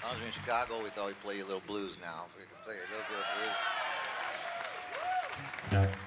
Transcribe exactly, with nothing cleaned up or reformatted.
I was in Chicago, we thought we'd play you a little blues now. If we could play a little bit of blues.